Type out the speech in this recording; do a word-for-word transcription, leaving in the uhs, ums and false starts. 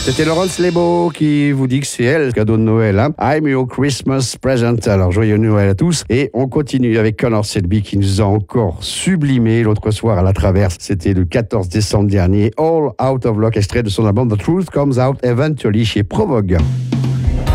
C'était Laurence Lebo qui vous dit que c'est elle, le cadeau de Noël. Hein? I'm your Christmas present. Alors, joyeux Noël à tous. Et on continue avec Connor Selby qui nous a encore sublimé l'autre soir à la Traverse. C'était le quatorze décembre dernier. All Out of Luck, extrait de son album The Truth Comes Out Eventually chez Provogue.